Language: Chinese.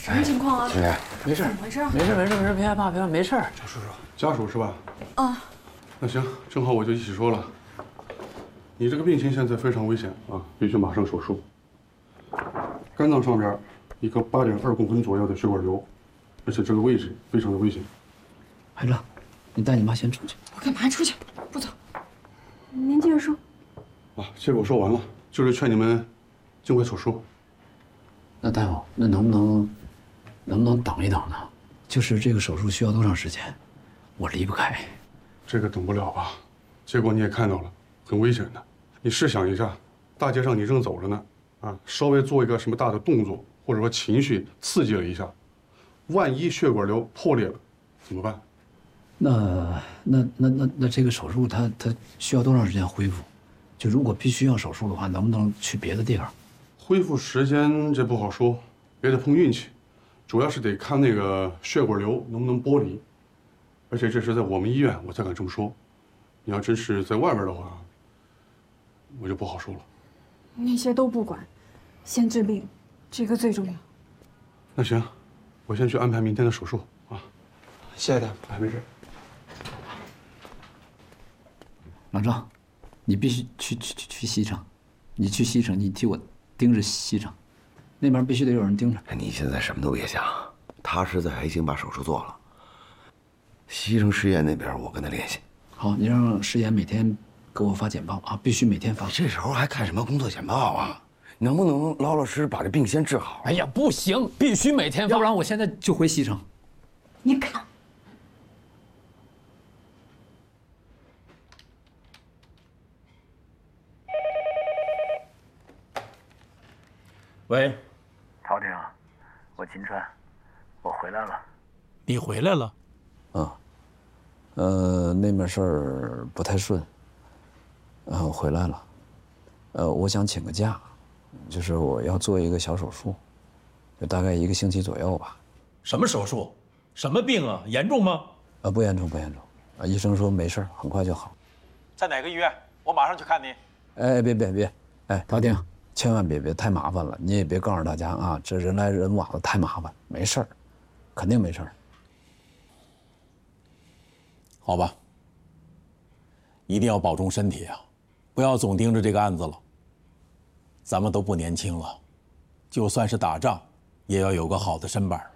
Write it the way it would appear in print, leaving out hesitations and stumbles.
什么情况啊？ 青莲，没事， 怎么回事？ 没事，别害怕，没事。 赵叔叔，家属是吧？ 啊， 那行，正好我就一起说了。你这个病情现在非常危险啊，必须马上手术。肝脏上边一个8.2公分左右的血管瘤，而且这个位置非常的危险。 海正，你带你妈先出去。 我干嘛出去？不走。您接着说。 啊，其实我说完了，就是劝你们尽快手术。 那大夫，那能不能等一等呢？就是这个手术需要多长时间？我离不开。 这个等不了啊，结果你也看到了，很危险的。你试想一下，大街上你正走着呢，啊，稍微做一个什么大的动作，或者说情绪刺激了一下，万一血管瘤破裂了，怎么办？ 那这个手术它需要多长时间恢复？就如果必须要手术的话，能不能去别的地方？ 恢复时间这不好说，也得碰运气，主要是得看那个血管瘤能不能剥离，而且这是在我们医院我才敢这么说，你要真是在外边的话，我就不好说了。 那些都不管，先治病，这个最重要。 那行，我先去安排明天的手术啊。 谢谢大夫， 没事。 老张，你必须去西城，你去西城，你替我盯着西城，那边必须得有人盯着。 你现在什么都别想，他是在还行把手术做了。西城实验那边我跟他联系。 好，你让石岩每天给我发简报啊，必须每天发。 这时候还看什么工作简报啊？能不能老老实实把这病先治好？ 哎呀，不行，必须每天发，要不然我现在就回西城。 你看。 喂， 陶婷，我秦川，我回来了。 你回来了？ 啊，那面事儿不太顺。我回来了。我想请个假，就是我要做一个小手术，就大概1个星期左右吧。 什么手术？什么病啊？严重吗？ 不严重，不严重。医生说没事，很快就好。 在哪个医院？我马上去看你。 哎，别，哎，陶婷，千万别太麻烦了，你也别告诉大家啊，这人来人往的太麻烦，没事儿，肯定没事儿。 好吧，一定要保重身体啊，不要总盯着这个案子了。咱们都不年轻了，就算是打仗，也要有个好的身板。